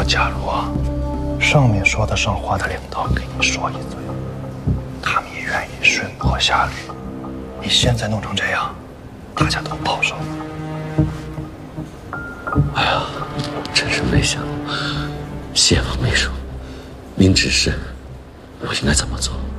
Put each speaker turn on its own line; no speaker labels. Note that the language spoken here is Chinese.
假如啊，上面说得上话的领导给你说一嘴，他们也愿意顺坡下驴。你现在弄成这样，大家都不好受。
哎呀，真是没想到，谢副秘书，您指示我应该怎么做？